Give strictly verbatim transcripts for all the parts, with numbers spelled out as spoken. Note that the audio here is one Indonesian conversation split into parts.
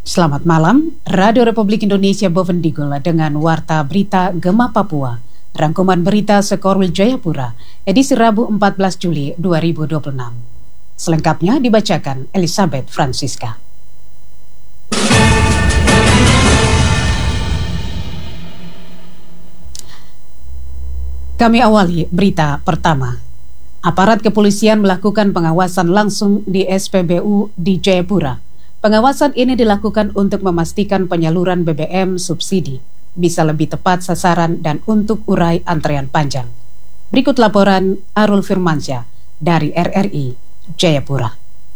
Selamat malam, Radio Republik Indonesia Bovendigul dengan Warta Berita Gema Papua. Rangkuman berita Sekorwil Jayapura, edisi Rabu empat belas Juli dua ribu dua puluh enam. Selengkapnya dibacakan Elizabeth Francisca. Kami awali berita pertama. Aparat kepolisian melakukan pengawasan langsung di S P B U di Jayapura. Pengawasan ini dilakukan untuk memastikan penyaluran B B M subsidi bisa lebih tepat sasaran dan untuk urai antrean panjang. Berikut laporan Arul Firmansyah dari R R I Jayapura.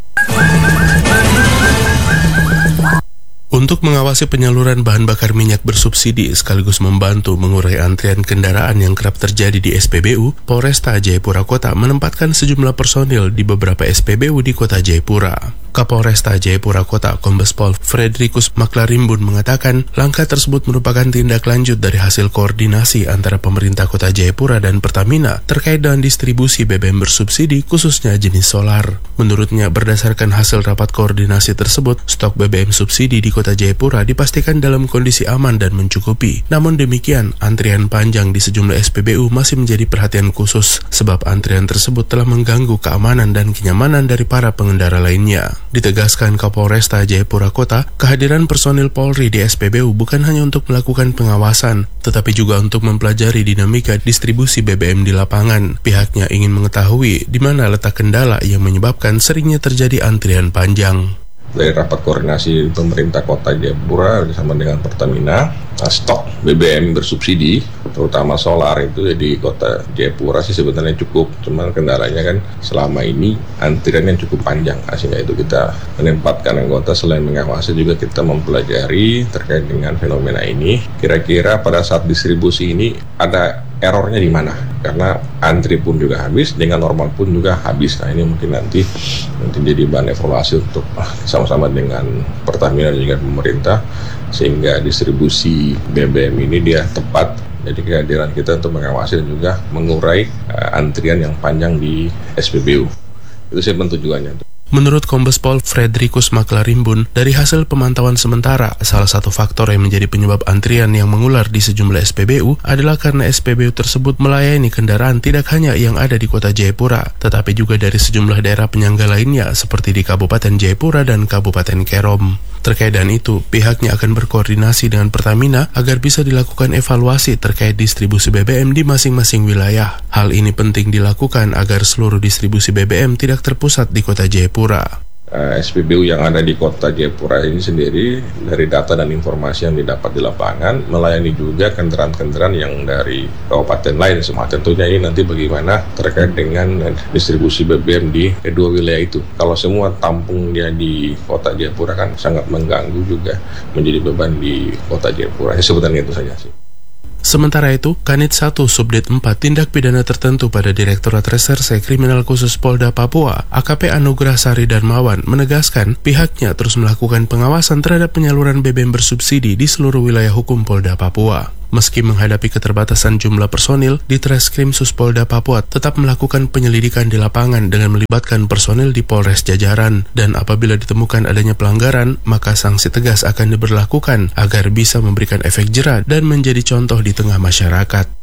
Untuk mengawasi penyaluran bahan bakar minyak bersubsidi sekaligus membantu mengurai antrian kendaraan yang kerap terjadi di S P B U, Polresta Jayapura Kota menempatkan sejumlah personil di beberapa S P B U di Kota Jayapura. Kapolresta Jayapura Kota Kombes Pol Fredrikus Maklarimbun mengatakan langkah tersebut merupakan tindak lanjut dari hasil koordinasi antara pemerintah Kota Jayapura dan Pertamina terkait dengan distribusi B B M bersubsidi khususnya jenis solar. Menurutnya berdasarkan hasil rapat koordinasi tersebut, stok B B M subsidi di Kota Jayapura dipastikan dalam kondisi aman dan mencukupi. Namun demikian, antrian panjang di sejumlah S P B U masih menjadi perhatian khusus sebab antrian tersebut telah mengganggu keamanan dan kenyamanan dari para pengendara lainnya. Ditegaskan Kapolresta Jayapura Kota, kehadiran personil Polri di S P B U bukan hanya untuk melakukan pengawasan, tetapi juga untuk mempelajari dinamika distribusi B B M di lapangan. Pihaknya ingin mengetahui di mana letak kendala yang menyebabkan seringnya terjadi antrian panjang. Dari rapat koordinasi pemerintah Kota Jayapura bersama dengan Pertamina, stok B B M bersubsidi, terutama solar itu di Kota Jayapura sih sebenarnya cukup, cuman kendalanya kan selama ini antriannya cukup panjang, sehingga itu kita menempatkan anggota selain mengawasi juga kita mempelajari terkait dengan fenomena ini. Kira-kira pada saat distribusi ini ada errornya di mana? Karena antri pun juga habis, dengan normal pun juga habis. Nah ini mungkin nanti nanti jadi bahan evaluasi untuk ah, sama-sama dengan Pertamina dan juga pemerintah sehingga distribusi B B M ini dia tepat. Jadi kehadiran kita untuk mengawasi dan juga mengurai uh, antrian yang panjang di S P B U. Itu sih tujuannya. Menurut Kombes Pol Fredrikus Maklarimbun, dari hasil pemantauan sementara, salah satu faktor yang menjadi penyebab antrian yang mengular di sejumlah S P B U adalah karena S P B U tersebut melayani kendaraan tidak hanya yang ada di Kota Jayapura, tetapi juga dari sejumlah daerah penyangga lainnya seperti di Kabupaten Jayapura dan Kabupaten Kerom. Terkait dengan itu, pihaknya akan berkoordinasi dengan Pertamina agar bisa dilakukan evaluasi terkait distribusi B B M di masing-masing wilayah. Hal ini penting dilakukan agar seluruh distribusi B B M tidak terpusat di Kota Jayapura. Uh, S P B U yang ada di Kota Jayapura ini sendiri dari data dan informasi yang didapat di lapangan melayani juga kendaraan-kendaraan yang dari kabupaten lain semua. Tentunya ini nanti bagaimana terkait dengan distribusi B B M di kedua wilayah itu. Kalau semua tampung dia di Kota Jayapura kan sangat mengganggu juga menjadi beban di Kota Jayapura. Ya, sebenarnya itu saja sih. Sementara itu, Kanit satu Subdit empat Tindak Pidana Tertentu pada Direktorat Reserse Kriminal Khusus Polda Papua, A K P Anugrah Sari Darmawan, menegaskan pihaknya terus melakukan pengawasan terhadap penyaluran B B M bersubsidi di seluruh wilayah hukum Polda Papua. Meski menghadapi keterbatasan jumlah personil, di Treskrim Sus Polda Papua tetap melakukan penyelidikan di lapangan dengan melibatkan personil di Polres jajaran. Dan apabila ditemukan adanya pelanggaran, maka sanksi tegas akan diberlakukan agar bisa memberikan efek jera dan menjadi contoh di tengah masyarakat.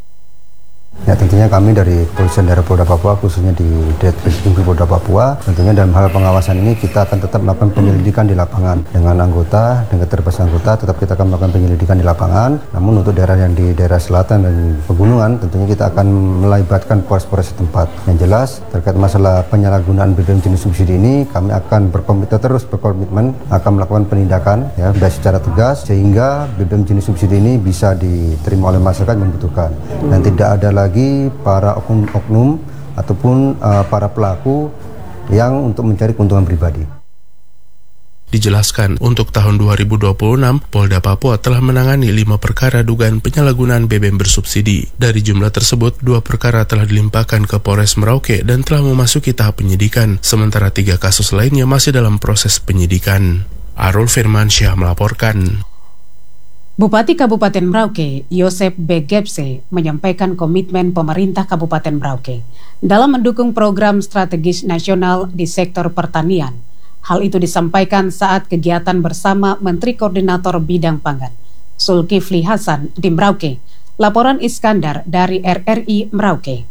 Ya, tentunya kami dari Kepolisian Daerah Polda Papua, khususnya di Ditreskrim Polda Papua, tentunya dalam hal pengawasan ini kita akan tetap melakukan penyelidikan di lapangan dengan anggota, dengan keterbatasan anggota, tetap kita akan melakukan penyelidikan di lapangan. Namun untuk daerah yang di daerah selatan dan pegunungan, tentunya kita akan melibatkan polres-polres setempat. Yang jelas terkait masalah penyalahgunaan B B M jenis subsidi ini, kami akan berkomitmen terus berkomitmen akan melakukan penindakan, ya, baik secara tegas sehingga B B M jenis subsidi ini bisa diterima oleh masyarakat yang membutuhkan dan tidak ada lagi para oknum-oknum ataupun uh, para pelaku yang untuk mencari keuntungan pribadi. Dijelaskan, untuk tahun dua ribu dua puluh enam, Polda Papua telah menangani lima perkara dugaan penyalahgunaan B B M bersubsidi. Dari jumlah tersebut, dua perkara telah dilimpahkan ke Polres Merauke dan telah memasuki tahap penyidikan, sementara tiga kasus lainnya masih dalam proses penyidikan. Arul Firmansyah melaporkan. Bupati Kabupaten Merauke, Yosep B. Gepse, menyampaikan komitmen pemerintah Kabupaten Merauke dalam mendukung program strategis nasional di sektor pertanian. Hal itu disampaikan saat kegiatan bersama Menteri Koordinator Bidang Pangan, Zulkifli Hasan di Merauke. Laporan Iskandar dari R R I Merauke.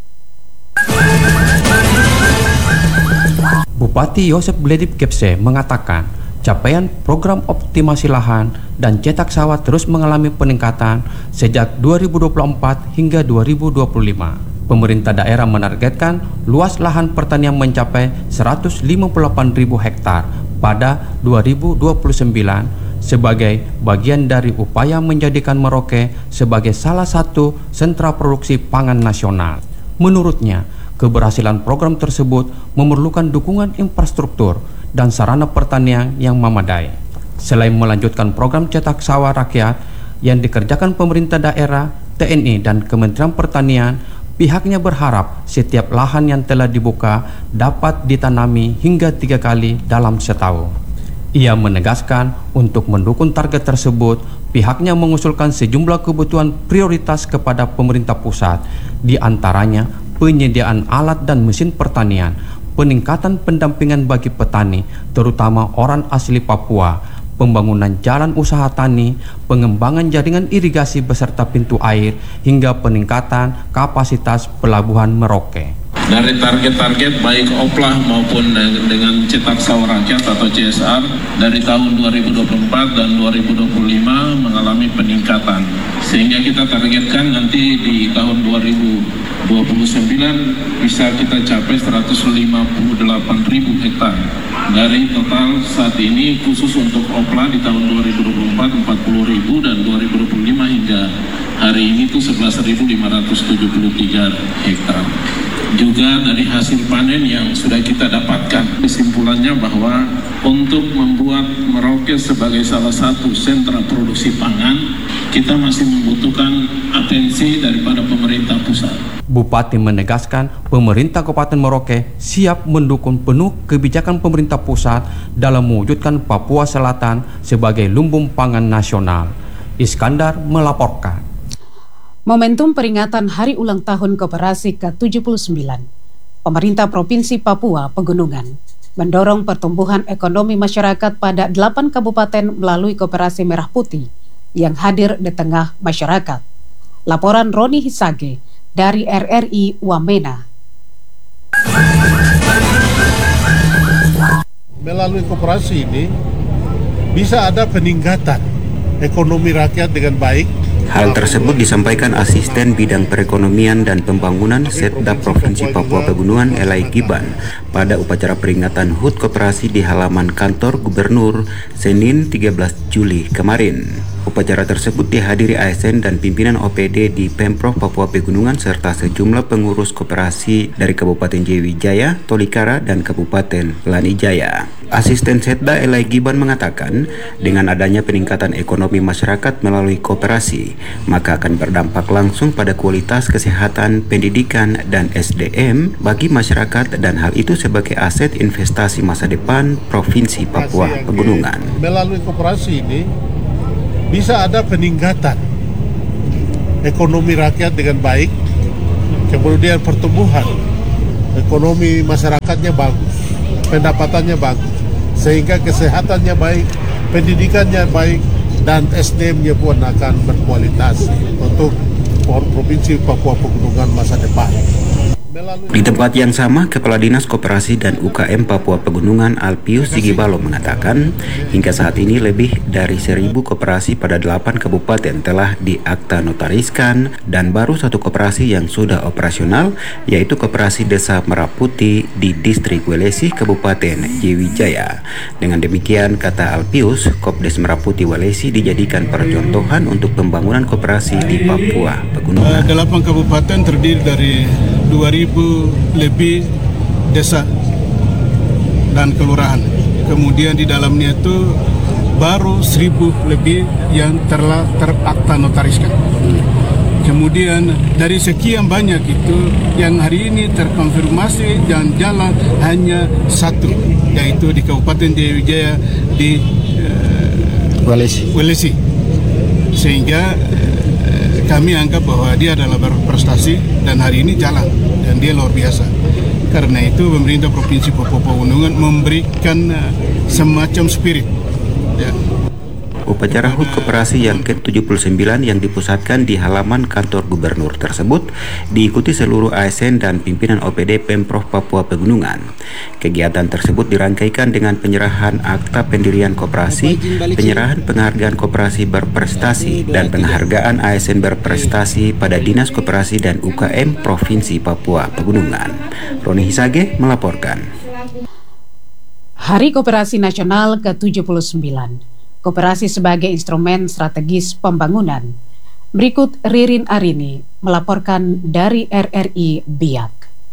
Bupati Yosef Bledip Kepse mengatakan capaian program optimasi lahan dan cetak sawah terus mengalami peningkatan sejak dua ribu dua puluh empat hingga dua ribu dua puluh lima. Pemerintah daerah menargetkan luas lahan pertanian mencapai seratus lima puluh delapan ribu hektar pada dua ribu dua puluh sembilan sebagai bagian dari upaya menjadikan Merauke sebagai salah satu sentra produksi pangan nasional. Menurutnya, keberhasilan program tersebut memerlukan dukungan infrastruktur dan sarana pertanian yang memadai. Selain melanjutkan program cetak sawah rakyat yang dikerjakan pemerintah daerah, T N I, dan Kementerian Pertanian, pihaknya berharap setiap lahan yang telah dibuka dapat ditanami hingga tiga kali dalam setahun. Ia menegaskan untuk mendukung target tersebut, pihaknya mengusulkan sejumlah kebutuhan prioritas kepada pemerintah pusat, di antaranya penyediaan alat dan mesin pertanian, peningkatan pendampingan bagi petani, terutama orang asli Papua, pembangunan jalan usaha tani, pengembangan jaringan irigasi beserta pintu air, hingga peningkatan kapasitas pelabuhan Merauke. Dari target-target baik oplah maupun dengan cetak sawah rakyat atau C S R dari tahun dua ribu dua puluh empat dan dua ribu dua puluh lima mengalami peningkatan, sehingga kita targetkan nanti di tahun dua ribu dua puluh sembilan bisa kita capai seratus lima puluh delapan ribu hektar. Dari total saat ini khusus untuk oplah di tahun dua ribu dua puluh empat empat puluh ribu dan dua ribu dua puluh lima hingga hari ini itu sebelas ribu lima ratus tujuh puluh tiga hektar. Juga dari hasil panen yang sudah kita dapatkan, kesimpulannya bahwa untuk membuat Merauke sebagai salah satu sentra produksi pangan, kita masih membutuhkan atensi daripada pemerintah pusat. Bupati menegaskan pemerintah Kabupaten Merauke siap mendukung penuh kebijakan pemerintah pusat dalam mewujudkan Papua Selatan sebagai lumbung pangan nasional. Iskandar melaporkan. Momentum peringatan Hari Ulang Tahun Koperasi ke tujuh puluh sembilan, pemerintah Provinsi Papua Pegunungan mendorong pertumbuhan ekonomi masyarakat pada delapan kabupaten melalui Koperasi Merah Putih yang hadir di tengah masyarakat. Laporan Roni Hisage dari R R I Wamena. Melalui koperasi ini bisa ada peningkatan ekonomi rakyat dengan baik. Hal tersebut disampaikan Asisten Bidang Perekonomian dan Pembangunan Setda Provinsi Papua Pegunungan Elai Giban pada upacara peringatan H U T Koperasi di halaman kantor Gubernur Senin tiga belas Juli kemarin. Upacara tersebut dihadiri A S N dan pimpinan O P D di Pemprov Papua Pegunungan serta sejumlah pengurus koperasi dari Kabupaten Jayawijaya, Tolikara, dan Kabupaten Lanijaya. Asisten Setda Elai Giban mengatakan, dengan adanya peningkatan ekonomi masyarakat melalui koperasi, maka akan berdampak langsung pada kualitas kesehatan, pendidikan, dan S D M bagi masyarakat, dan hal itu sebagai aset investasi masa depan Provinsi Papua Pegunungan. Melalui koperasi ini bisa ada peningkatan ekonomi rakyat dengan baik, kemudian pertumbuhan ekonomi masyarakatnya bagus, pendapatannya bagus, sehingga kesehatannya baik, pendidikannya baik, dan S D M-nya pun akan berkualitas untuk Provinsi Papua Pegunungan masa depan. Di tempat yang sama, Kepala Dinas Koperasi dan U K M Papua Pegunungan Alpius Sigibalo mengatakan, hingga saat ini lebih dari seribu koperasi pada delapan kabupaten telah diakta notariskan, dan baru satu koperasi yang sudah operasional, yaitu Koperasi Desa Merah Putih di Distrik Welesi, Kabupaten Jayawijaya. Dengan demikian, kata Alpius, Kopdes Merah Putih Welesi dijadikan percontohan untuk pembangunan koperasi di Papua Pegunungan. Uh, delapan kabupaten terdiri dari dua ribu lebih desa dan kelurahan. Kemudian di dalamnya itu baru seribu lebih yang telah terakta notariskan. Kemudian dari sekian banyak itu yang hari ini terkonfirmasi dan jalan hanya satu, yaitu di Kabupaten Jayawijaya di uh, Welesi. Welesi. Sehingga kami anggap bahwa dia adalah berprestasi dan hari ini jalan dan dia luar biasa. Karena itu pemerintah Provinsi Papua Pegunungan memberikan uh, semacam spirit. Ya. Upacara H U T Koperasi yang ke tujuh puluh sembilan yang dipusatkan di halaman kantor gubernur tersebut diikuti seluruh A S N dan pimpinan O P D Pemprov Papua Pegunungan. Kegiatan tersebut dirangkaikan dengan penyerahan akta pendirian koperasi, penyerahan penghargaan koperasi berprestasi, dan penghargaan A S N berprestasi pada Dinas Koperasi dan U K M Provinsi Papua Pegunungan. Roni Hisage melaporkan. Hari Koperasi Nasional ke tujuh puluh sembilan. Koperasi sebagai instrumen strategis pembangunan. Berikut Ririn Arini melaporkan dari R R I Biak.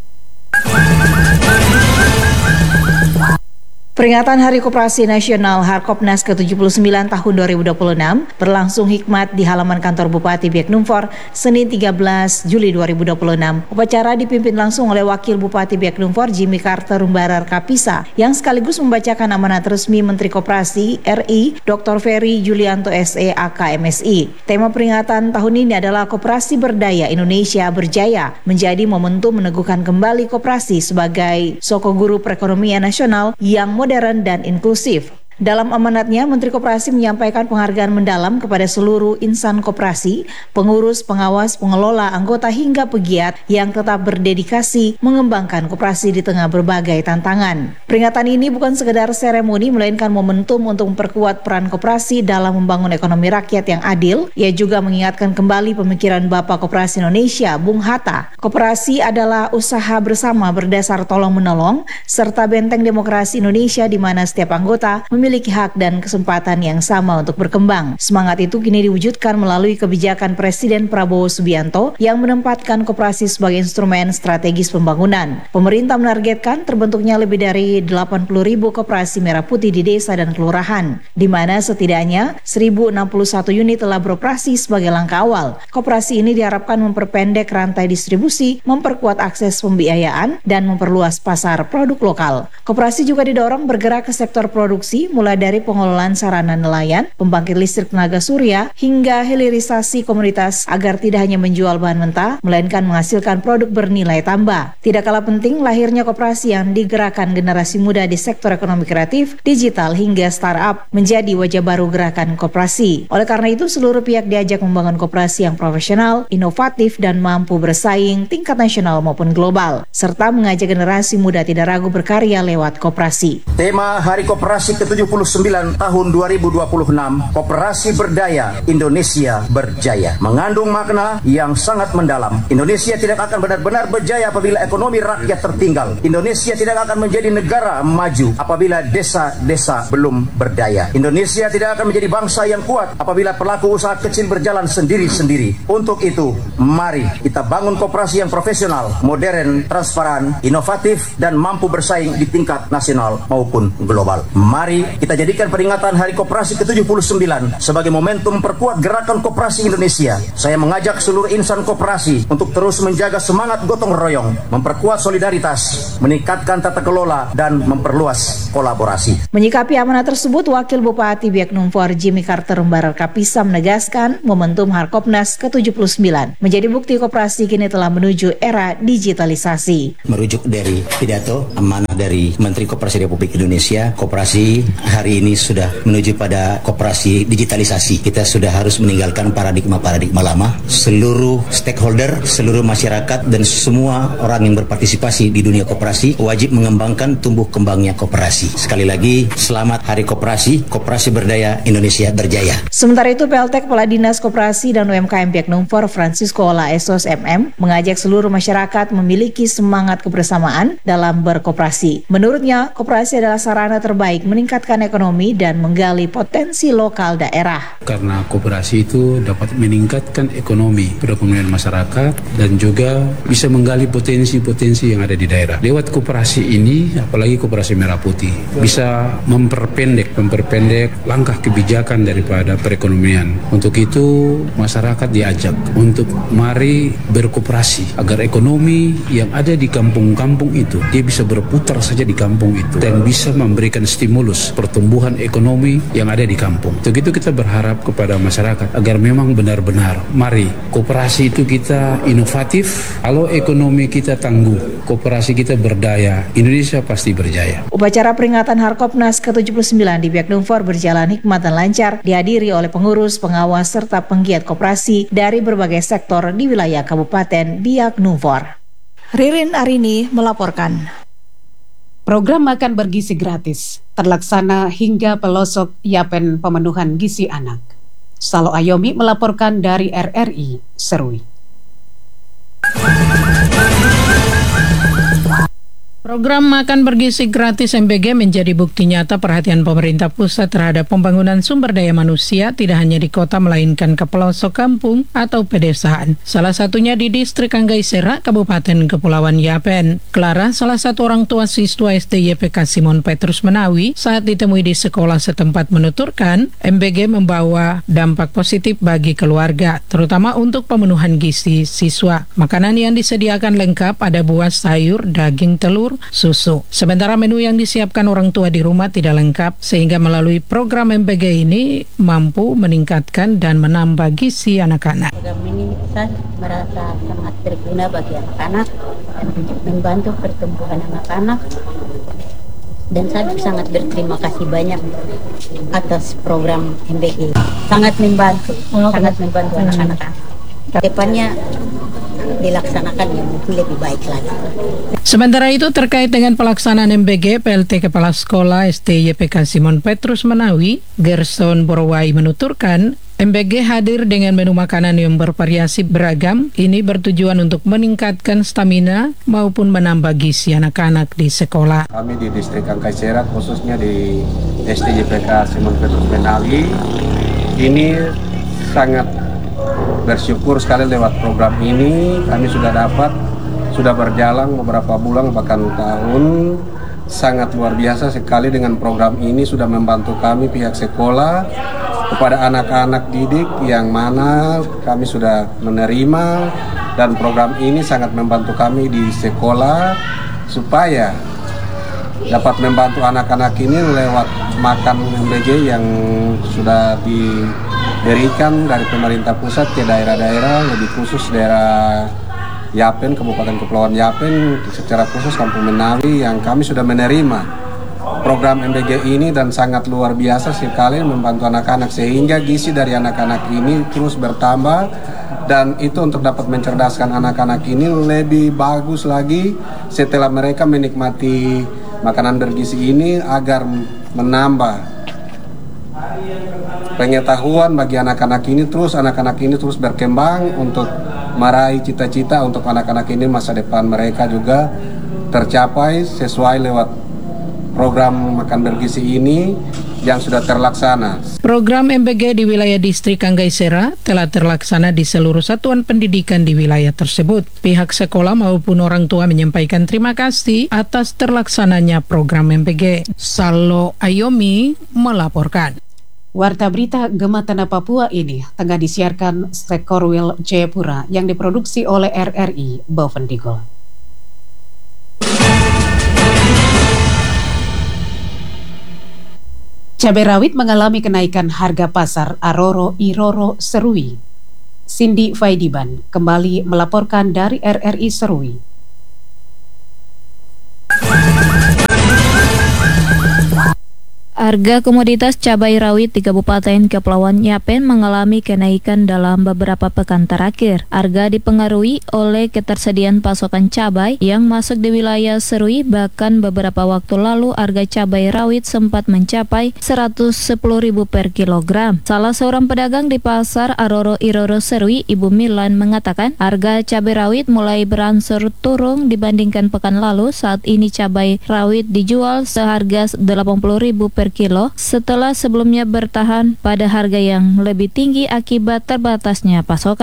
Peringatan Hari Koperasi Nasional Harkopnas ke tujuh puluh sembilan tahun dua ribu dua puluh enam berlangsung hikmat di halaman kantor Bupati Biak Numfor Senin tiga belas Juli dua ribu dua puluh enam. Upacara dipimpin langsung oleh Wakil Bupati Biak Numfor Jimmy Carter Rumbarar Kapisa yang sekaligus membacakan amanat resmi Menteri Koperasi R I Doktor Ferry Julianto S E A K M S I. Tema peringatan tahun ini adalah Koperasi Berdaya Indonesia Berjaya, menjadi momentum meneguhkan kembali koperasi sebagai soko guru perekonomian nasional yang modern dan inklusif. Dalam amanatnya, Menteri Koperasi menyampaikan penghargaan mendalam kepada seluruh insan koperasi, pengurus, pengawas, pengelola, anggota hingga pegiat yang tetap berdedikasi mengembangkan koperasi di tengah berbagai tantangan. Peringatan ini bukan sekedar seremoni, melainkan momentum untuk memperkuat peran koperasi dalam membangun ekonomi rakyat yang adil. Ia juga mengingatkan kembali pemikiran Bapak Koperasi Indonesia, Bung Hatta. Koperasi adalah usaha bersama berdasar tolong-menolong, serta benteng demokrasi Indonesia di mana setiap anggota memiliki memiliki hak dan kesempatan yang sama untuk berkembang. Semangat itu kini diwujudkan melalui kebijakan Presiden Prabowo Subianto yang menempatkan koperasi sebagai instrumen strategis pembangunan. Pemerintah menargetkan terbentuknya lebih dari delapan puluh ribu koperasi merah putih di desa dan kelurahan, di mana setidaknya seribu enam puluh satu unit telah beroperasi sebagai langkah awal. Koperasi ini diharapkan memperpendek rantai distribusi, memperkuat akses pembiayaan, dan memperluas pasar produk lokal. Koperasi juga didorong bergerak ke sektor produksi, mulai dari pengelolaan sarana nelayan, pembangkit listrik tenaga surya, hingga hilirisasi komoditas agar tidak hanya menjual bahan mentah, melainkan menghasilkan produk bernilai tambah. Tidak kalah penting, lahirnya koperasi yang digerakkan generasi muda di sektor ekonomi kreatif, digital, hingga startup menjadi wajah baru gerakan koperasi. Oleh karena itu, seluruh pihak diajak membangun koperasi yang profesional, inovatif, dan mampu bersaing tingkat nasional maupun global, serta mengajak generasi muda tidak ragu berkarya lewat koperasi. Tema Hari Koperasi ke tujuh puluh sembilan tahun dua ribu dua puluh enam, Koperasi Berdaya Indonesia Berjaya, mengandung makna yang sangat mendalam. Indonesia tidak akan benar-benar berjaya apabila ekonomi rakyat tertinggal. Indonesia tidak akan menjadi negara maju apabila desa-desa belum berdaya. Indonesia tidak akan menjadi bangsa yang kuat apabila pelaku usaha kecil berjalan sendiri-sendiri. Untuk itu, mari kita bangun koperasi yang profesional, modern, transparan, inovatif, dan mampu bersaing di tingkat nasional maupun global. Mari kita jadikan peringatan Hari Koperasi ke tujuh puluh sembilan sebagai momentum perkuat gerakan koperasi Indonesia. Saya mengajak seluruh insan koperasi untuk terus menjaga semangat gotong royong, memperkuat solidaritas, meningkatkan tata kelola, dan memperluas kolaborasi. Menyikapi amanat tersebut, Wakil Bupati Biak Numfor Jimmy Carter Rumbarar Kapisa menegaskan momentum Harkopnas ke tujuh puluh sembilan menjadi bukti koperasi kini telah menuju era digitalisasi. Merujuk dari pidato amanah dari Menteri Koperasi Republik Indonesia, koperasi hari ini sudah menuju pada koperasi digitalisasi. Kita sudah harus meninggalkan paradigma-paradigma lama. Seluruh stakeholder, seluruh masyarakat, dan semua orang yang berpartisipasi di dunia koperasi wajib mengembangkan tumbuh kembangnya koperasi. Sekali lagi, selamat Hari Koperasi, Koperasi Berdaya Indonesia Berjaya. Sementara itu, P L T Kepala Dinas Koperasi dan U M K M Biak Numfor Francisco Ola Esos M M mengajak seluruh masyarakat memiliki semangat kebersamaan dalam berkoperasi. Menurutnya, koperasi adalah sarana terbaik meningkatkan ekonomi dan menggali potensi lokal daerah. Karena koperasi itu dapat meningkatkan ekonomi perekonomian masyarakat dan juga bisa menggali potensi-potensi yang ada di daerah. Lewat koperasi ini, apalagi koperasi merah putih, bisa memperpendek memperpendek langkah kebijakan daripada perekonomian. Untuk itu, masyarakat diajak untuk mari berkoperasi agar ekonomi yang ada di kampung-kampung itu dia bisa berputar saja di kampung itu dan bisa memberikan stimulus pertumbuhan ekonomi yang ada di kampung. Untuk itu kita berharap kepada masyarakat agar memang benar-benar mari koperasi itu kita inovatif. Kalau ekonomi kita tangguh, koperasi kita berdaya, Indonesia pasti berjaya. Upacara peringatan Harkopnas ke tujuh puluh sembilan di Biak Numfor berjalan hikmat dan lancar, dihadiri oleh pengurus, pengawas, serta penggiat koperasi dari berbagai sektor di wilayah Kabupaten Biak Numfor. Ririn Arini melaporkan. Program makan bergizi gratis terlaksana hingga pelosok Yapen pemenuhan gizi anak. Salo Ayomi melaporkan dari R R I Serui. Program makan bergizi gratis M B G menjadi bukti nyata perhatian pemerintah pusat terhadap pembangunan sumber daya manusia tidak hanya di kota melainkan ke pelosok kampung atau pedesaan. Salah satunya di distrik Anggaisera, Kabupaten Kepulauan Yapen. Clara, salah satu orang tua siswa S D Y P K Simon Petrus Menawi, saat ditemui di sekolah setempat menuturkan M B G membawa dampak positif bagi keluarga, terutama untuk pemenuhan gizi siswa. Makanan yang disediakan lengkap, ada buah, sayur, daging, telur, susu. Sementara menu yang disiapkan orang tua di rumah tidak lengkap, sehingga melalui program M B G ini mampu meningkatkan dan menambah gizi anak-anak. Program ini saya merasa sangat berguna bagi anak-anak dan membantu pertumbuhan anak-anak, dan saya sangat berterima kasih banyak atas program M B G. Sangat membantu, sangat membantu anak-anak. Depannya dilaksanakan yang lebih baik lagi. Sementara itu terkait dengan pelaksanaan M B G, P L T Kepala Sekolah S D Y P K Simon Petrus Menawi, Gerson Borowai menuturkan M B G hadir dengan menu makanan yang bervariasi beragam. Ini bertujuan untuk meningkatkan stamina maupun menambah gizi anak-anak di sekolah. Kami di distrik Anggaisera, khususnya di S D Y P K Simon Petrus Menawi, ini sangat bersyukur sekali lewat program ini. Kami sudah dapat, sudah berjalan beberapa bulan bahkan tahun. Sangat luar biasa sekali dengan program ini, sudah membantu kami pihak sekolah kepada anak-anak didik yang mana kami sudah menerima, dan program ini sangat membantu kami di sekolah supaya dapat membantu anak-anak ini lewat makan M B G yang sudah diberikan dari pemerintah pusat ke daerah-daerah, lebih khusus daerah Yapen, Kabupaten Kepulauan Yapen, secara khusus Kampung Menawi, yang kami sudah menerima program M B G ini dan sangat luar biasa sekali membantu anak-anak, sehingga gizi dari anak-anak ini terus bertambah, dan itu untuk dapat mencerdaskan anak-anak ini lebih bagus lagi setelah mereka menikmati makanan bergizi ini, agar menambah pengetahuan bagi anak-anak ini, terus anak-anak ini terus berkembang untuk meraih cita-cita untuk anak-anak ini, masa depan mereka juga tercapai sesuai lewat program makan bergizi ini yang sudah terlaksana. Program M B G di wilayah distrik Anggaisera telah terlaksana di seluruh satuan pendidikan di wilayah tersebut. Pihak sekolah maupun orang tua menyampaikan terima kasih atas terlaksananya program M B G. Salo Ayomi melaporkan. Warta berita Gema Tanah Papua ini tengah disiarkan Sekorwil Jayapura yang diproduksi oleh R R I Bovendigul. Cabai rawit mengalami kenaikan harga pasar Aroro Iroro Serui. Cindy Faidiban kembali melaporkan dari R R I Serui. Harga komoditas cabai rawit di Kabupaten Kepulauan Yapen mengalami kenaikan dalam beberapa pekan terakhir. Harga dipengaruhi oleh ketersediaan pasokan cabai yang masuk di wilayah Serui, bahkan beberapa waktu lalu harga cabai rawit sempat mencapai seratus sepuluh ribu per kilogram. Salah seorang pedagang di pasar Aroro Iroro Serui, Ibu Milan, mengatakan harga cabai rawit mulai berangsur turun dibandingkan pekan lalu. Saat ini cabai rawit dijual seharga delapan puluh ribu per kilo setelah sebelumnya bertahan pada harga yang lebih tinggi akibat terbatasnya pasokan.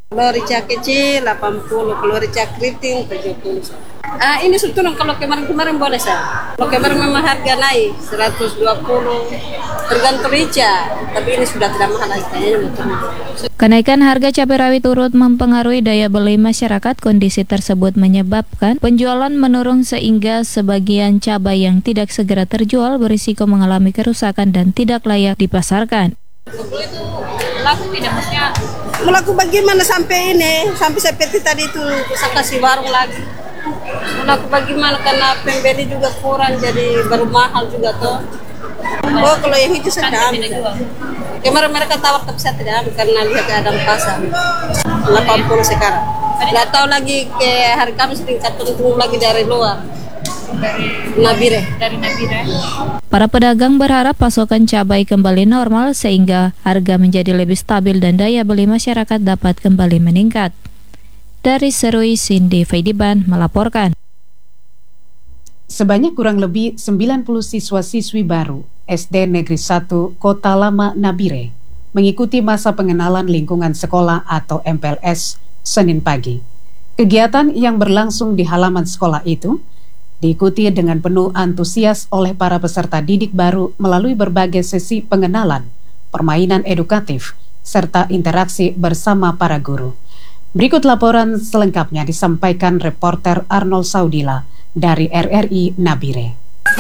Kalau rica kecil delapan puluh, kalau rica keriting tujuh puluh. Ah, ini sebetulnya kalau kemarin-kemarin boleh sah. Kalau kemarin memang harga naik seratus dua puluh, tergantung rica. Tapi ini sudah tidak mahal lagi kayaknya. Kenaikan harga cabai rawit turut mempengaruhi daya beli masyarakat. Kondisi tersebut menyebabkan penjualan menurun sehingga sebagian cabai yang tidak segera terjual berisiko mengalami kerusakan dan tidak layak dipasarkan. Itu laku tidak maksudnya melaku bagaimana sampai ini sampai seperti tadi itu saya kasih warung lagi. Melaku bagaimana karena pembeli juga kurang jadi baru mahal juga tuh. Oh kalau yang hijau saya tidak ambil. Kemarin mereka tawar tapi saya tidak ambil karena lihat keadaan pasar delapan puluh sekarang. Tidak tahu lagi ke hari Kamis tingkat tunggu lagi dari luar. Nabire. Dari Nabire. Para pedagang berharap pasokan cabai kembali normal sehingga harga menjadi lebih stabil dan daya beli masyarakat dapat kembali meningkat. Dari Serui, Cindy Faidiban melaporkan. Sebanyak kurang lebih sembilan puluh siswa-siswi baru S D Negeri satu Kota Lama Nabire mengikuti masa pengenalan lingkungan sekolah atau M P L S Senin pagi. Kegiatan yang berlangsung di halaman sekolah itu diikuti dengan penuh antusias oleh para peserta didik baru melalui berbagai sesi pengenalan, permainan edukatif, serta interaksi bersama para guru. Berikut laporan selengkapnya disampaikan reporter Arnold Saudila dari R R I Nabire.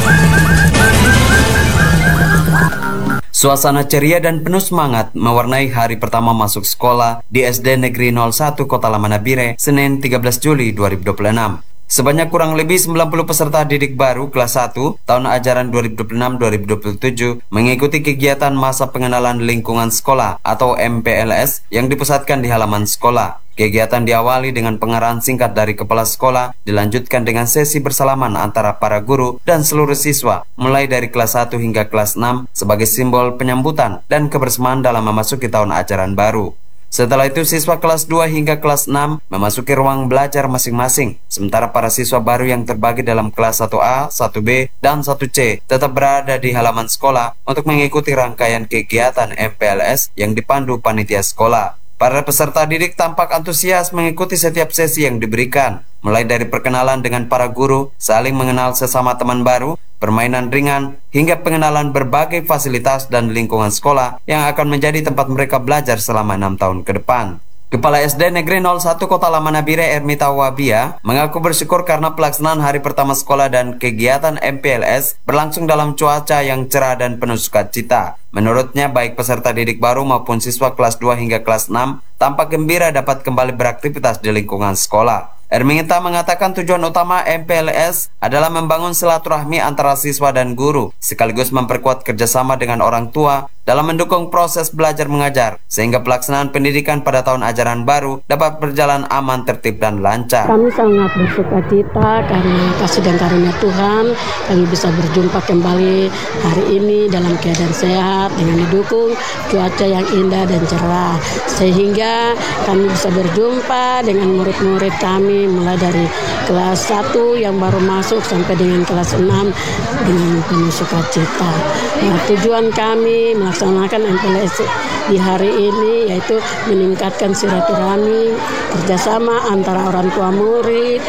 Suasana ceria dan penuh semangat mewarnai hari pertama masuk sekolah di S D Negeri nol satu Kota Lama Nabire, Senin tiga belas Juli dua ribu dua puluh enam. Sebanyak kurang lebih sembilan puluh peserta didik baru kelas satu tahun ajaran dua ribu dua puluh enam dua ribu dua puluh tujuh mengikuti kegiatan masa pengenalan lingkungan sekolah atau M P L S yang dipusatkan di halaman sekolah. Kegiatan diawali dengan pengarahan singkat dari kepala sekolah, dilanjutkan dengan sesi bersalaman antara para guru dan seluruh siswa, mulai dari kelas satu hingga kelas enam sebagai simbol penyambutan dan kebersamaan dalam memasuki tahun ajaran baru. Setelah itu siswa kelas dua hingga kelas enam memasuki ruang belajar masing-masing, sementara para siswa baru yang terbagi dalam kelas satu A, satu B, dan satu C tetap berada di halaman sekolah untuk mengikuti rangkaian kegiatan M P L S yang dipandu panitia sekolah. Para peserta didik tampak antusias mengikuti setiap sesi yang diberikan, mulai dari perkenalan dengan para guru, saling mengenal sesama teman baru, permainan ringan, hingga pengenalan berbagai fasilitas dan lingkungan sekolah yang akan menjadi tempat mereka belajar selama enam tahun ke depan. Kepala S D Negeri nol satu Kota Lama Nabire Ermita Wabia mengaku bersyukur karena pelaksanaan hari pertama sekolah dan kegiatan M P L S berlangsung dalam cuaca yang cerah dan penuh sukacita. Menurutnya baik peserta didik baru maupun siswa kelas dua hingga kelas enam tampak gembira dapat kembali beraktivitas di lingkungan sekolah. Ermita mengatakan tujuan utama M P L S adalah membangun silaturahmi antara siswa dan guru, sekaligus memperkuat kerjasama dengan orang tua dalam mendukung proses belajar mengajar, sehingga pelaksanaan pendidikan pada tahun ajaran baru dapat berjalan aman, tertib, dan lancar. Kami sangat bersuka cita karena kasih dan karunia Tuhan, kami bisa berjumpa kembali hari ini dalam keadaan sehat, dengan didukung cuaca yang indah dan cerah, sehingga kami bisa berjumpa dengan murid-murid kami mulai dari kelas satu yang baru masuk sampai dengan kelas enam dengan penuh sukacita. Nah, tujuan kami melaksanakan M P L S di hari ini yaitu meningkatkan silaturahmi, kerjasama antara orang tua murid,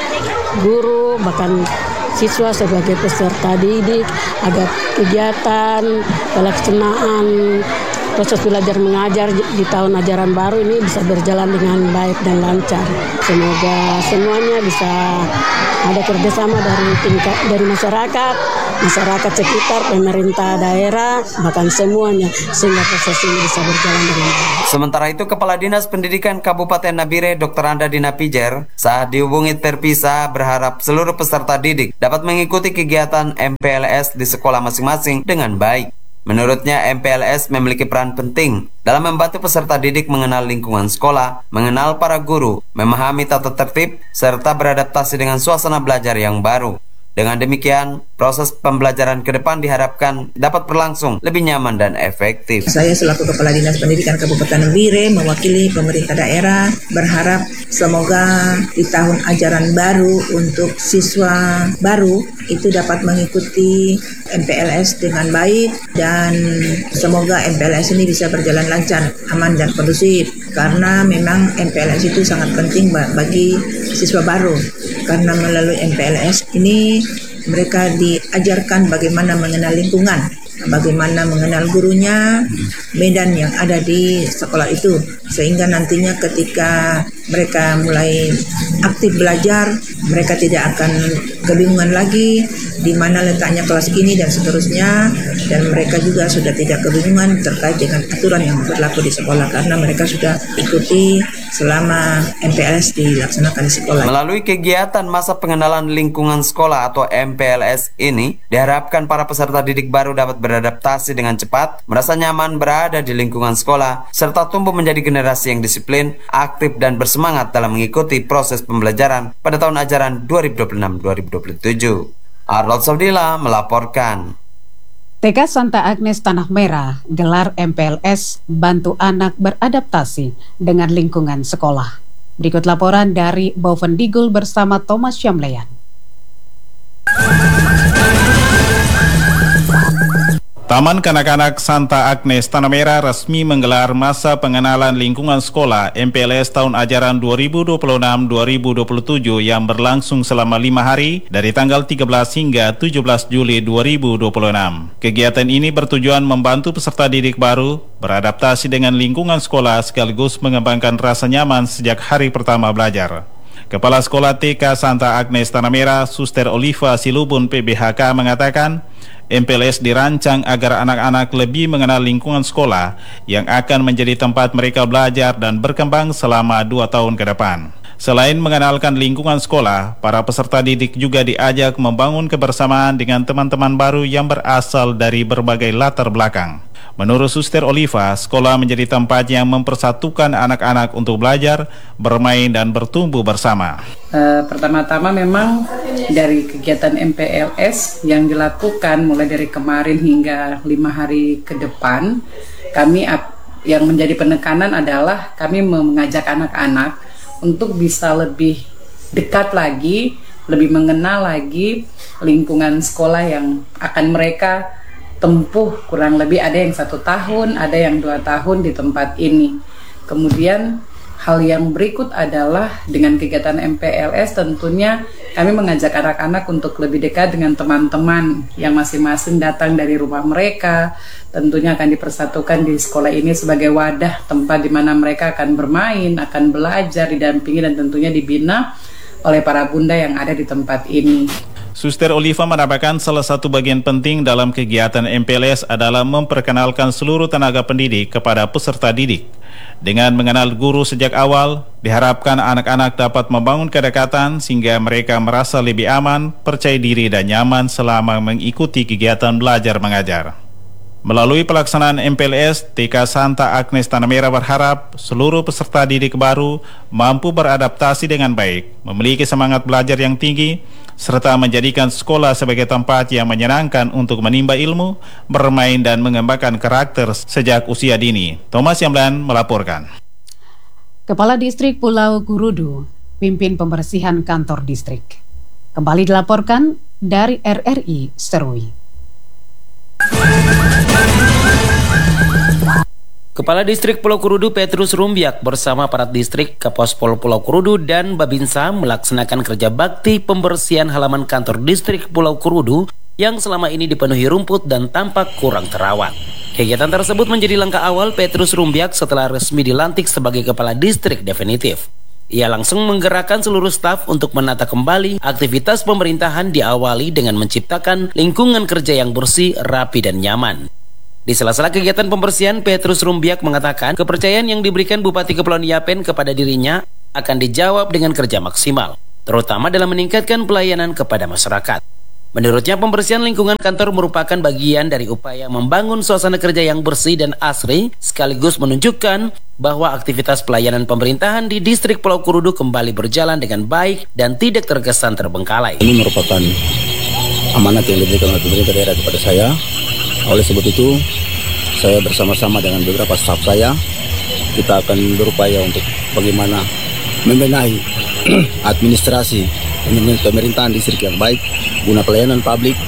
guru, bahkan siswa sebagai peserta didik agar kegiatan pelaksanaan proses belajar mengajar di tahun ajaran baru ini bisa berjalan dengan baik dan lancar. Semoga semuanya bisa ada kerjasama dari tingkat dari masyarakat, masyarakat sekitar, pemerintah daerah, bahkan semuanya, sehingga proses ini bisa berjalan dengan baik. Sementara itu, Kepala Dinas Pendidikan Kabupaten Nabire, Dokter Anda Dina Pijer, saat dihubungi terpisah berharap seluruh peserta didik dapat mengikuti kegiatan M P L S di sekolah masing-masing dengan baik. Menurutnya, M P L S memiliki peran penting dalam membantu peserta didik mengenal lingkungan sekolah, mengenal para guru, memahami tata tertib, serta beradaptasi dengan suasana belajar yang baru. Dengan demikian, proses pembelajaran ke depan diharapkan dapat berlangsung lebih nyaman dan efektif. Saya selaku Kepala Dinas Pendidikan Kabupaten Nabire mewakili pemerintah daerah berharap semoga di tahun ajaran baru untuk siswa baru itu dapat mengikuti M P L S dengan baik dan semoga M P L S ini bisa berjalan lancar, aman dan kondusif karena memang M P L S itu sangat penting bagi siswa baru karena melalui M P L S ini mereka diajarkan bagaimana mengenal lingkungan, bagaimana mengenal gurunya, medan yang ada di sekolah itu, sehingga nantinya ketika mereka mulai aktif belajar, mereka tidak akan kebingungan lagi di mana letaknya kelas ini dan seterusnya, dan mereka juga sudah tidak kebingungan terkait dengan aturan yang berlaku di sekolah karena mereka sudah ikuti selama M P L S dilaksanakan di sekolah. Melalui kegiatan masa pengenalan lingkungan sekolah atau M P L S ini, diharapkan para peserta didik baru dapat beradaptasi dengan cepat, merasa nyaman berada di lingkungan sekolah, serta tumbuh menjadi generasi yang disiplin, aktif dan bersemangat dalam mengikuti proses pembelajaran pada tahun ajaran dua ribu dua puluh enam dua ribu dua puluh tujuh. Arnold Saudila melaporkan. T K Santa Agnes Tanah Merah gelar M P L S bantu anak beradaptasi dengan lingkungan sekolah. Berikut laporan dari Bovendigul bersama Thomas Syamlean. Taman Kanak-kanak Santa Agnes Tanah Merah resmi menggelar masa pengenalan lingkungan sekolah M P L S tahun ajaran dua ribu dua puluh enam dua ribu dua puluh tujuh yang berlangsung selama lima hari dari tanggal tiga belas hingga tujuh belas Juli dua ribu dua puluh enam. Kegiatan ini bertujuan membantu peserta didik baru beradaptasi dengan lingkungan sekolah sekaligus mengembangkan rasa nyaman sejak hari pertama belajar. Kepala Sekolah T K Santa Agnes Tanah Merah, Suster Oliva Silubun P B H K mengatakan, M P L S dirancang agar anak-anak lebih mengenal lingkungan sekolah yang akan menjadi tempat mereka belajar dan berkembang selama dua tahun ke depan. Selain mengenalkan lingkungan sekolah, para peserta didik juga diajak membangun kebersamaan dengan teman-teman baru yang berasal dari berbagai latar belakang. Menurut Suster Oliva, sekolah menjadi tempat yang mempersatukan anak-anak untuk belajar, bermain, dan bertumbuh bersama. Uh, pertama-tama memang dari kegiatan M P L S yang dilakukan mulai dari kemarin hingga lima hari ke depan, kami yang menjadi penekanan adalah kami mengajak anak-anak untuk bisa lebih dekat lagi, lebih mengenal lagi lingkungan sekolah yang akan mereka tempuh. Kurang lebih ada yang satu tahun, ada yang dua tahun di tempat ini. Kemudian hal yang berikut adalah dengan kegiatan M P L S tentunya kami mengajak anak-anak untuk lebih dekat dengan teman-teman yang masing-masing datang dari rumah mereka. Tentunya akan dipersatukan di sekolah ini sebagai wadah tempat di mana mereka akan bermain, akan belajar, didampingi dan tentunya dibina oleh para bunda yang ada di tempat ini. Suster Oliva menambahkan salah satu bagian penting dalam kegiatan M P L S adalah memperkenalkan seluruh tenaga pendidik kepada peserta didik. Dengan mengenal guru sejak awal, diharapkan anak-anak dapat membangun kedekatan sehingga mereka merasa lebih aman, percaya diri dan nyaman selama mengikuti kegiatan belajar mengajar. Melalui pelaksanaan M P L S, T K Santa Agnes Tanah Merah berharap seluruh peserta didik baru mampu beradaptasi dengan baik, memiliki semangat belajar yang tinggi, serta menjadikan sekolah sebagai tempat yang menyenangkan untuk menimba ilmu, bermain, dan mengembangkan karakter sejak usia dini. Thomas Yamlan melaporkan. Kepala Distrik Pulau Kurudu pimpin pembersihan kantor distrik. Kembali dilaporkan dari R R I Serui. Kepala Distrik Pulau Kurudu Petrus Rumbiak bersama aparat distrik, Kapospol Pulau Kurudu dan Babinsa melaksanakan kerja bakti pembersihan halaman kantor distrik Pulau Kurudu yang selama ini dipenuhi rumput dan tampak kurang terawat. Kegiatan tersebut menjadi langkah awal Petrus Rumbiak setelah resmi dilantik sebagai kepala distrik definitif. Ia langsung menggerakkan seluruh staf untuk menata kembali aktivitas pemerintahan, diawali dengan menciptakan lingkungan kerja yang bersih, rapi, dan nyaman. Di sela-sela kegiatan pembersihan, Petrus Rumbiak mengatakan kepercayaan yang diberikan Bupati Kepulauan Yapen kepada dirinya akan dijawab dengan kerja maksimal, terutama dalam meningkatkan pelayanan kepada masyarakat. Menurutnya, pembersihan lingkungan kantor merupakan bagian dari upaya membangun suasana kerja yang bersih dan asri, sekaligus menunjukkan bahwa aktivitas pelayanan pemerintahan di distrik Pulau Kurudu kembali berjalan dengan baik dan tidak terkesan terbengkalai. Ini merupakan amanat yang diberikan oleh pemerintah daerah kepada saya. Oleh sebab itu, saya bersama-sama dengan beberapa staf saya, kita akan berupaya untuk bagaimana membenahi administrasi pemerintahan distrik yang baik, guna pelayanan publik,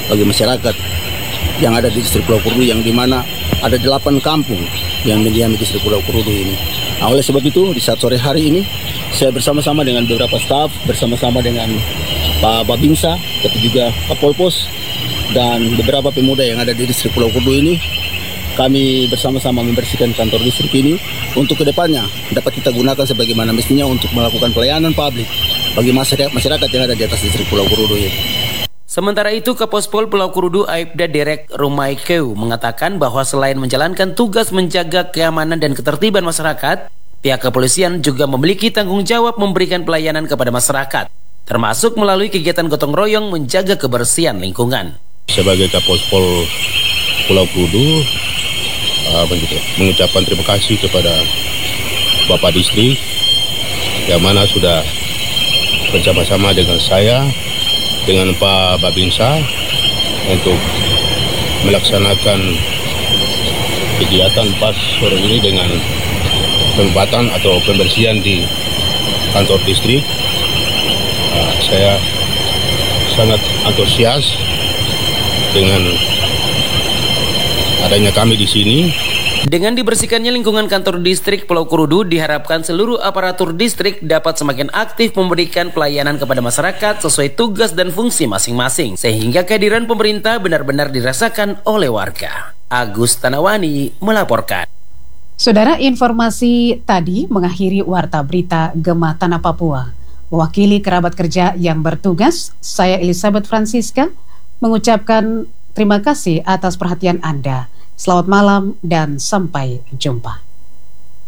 bagi masyarakat yang ada di distrik Pulau Kurudu, yang dimana ada delapan kampung yang mendiami distrik Pulau Kurudu ini. Nah, oleh sebab itu di saat sore hari ini saya bersama-sama dengan beberapa staf, bersama-sama dengan Pak Babinsa, tapi juga Kapolpos dan beberapa pemuda yang ada di distrik Pulau Kurudu ini, kami bersama-sama membersihkan kantor distrik ini untuk kedepannya dapat kita gunakan sebagaimana mestinya untuk melakukan pelayanan publik bagi masyarakat masyarakat yang ada di atas distrik Pulau Kurudu ini. Sementara itu, Kapospol Pulau Kurudu Aibda Derek Rumaikeu mengatakan bahwa selain menjalankan tugas menjaga keamanan dan ketertiban masyarakat, pihak kepolisian juga memiliki tanggung jawab memberikan pelayanan kepada masyarakat, termasuk melalui kegiatan gotong royong menjaga kebersihan lingkungan. Sebagai Kapospol Pulau Kurudu, uh, mengucapkan terima kasih kepada Bapak Distrik yang mana sudah bersama-sama dengan saya, dengan Pak Babinsa untuk melaksanakan kegiatan pas sore ini dengan pembuatan atau pembersihan di kantor distrik. Uh, saya sangat antusias dengan adanya kami di sini. Dengan dibersihkannya lingkungan kantor distrik Pulau Kurudu, diharapkan seluruh aparatur distrik dapat semakin aktif memberikan pelayanan kepada masyarakat sesuai tugas dan fungsi masing-masing, sehingga kehadiran pemerintah benar-benar dirasakan oleh warga. Agus Tanawani melaporkan. Saudara, informasi tadi mengakhiri Warta Berita Gema Tanah Papua. Mewakili kerabat kerja yang bertugas, saya Elizabeth Francisca mengucapkan terima kasih atas perhatian Anda. Selamat malam dan sampai jumpa.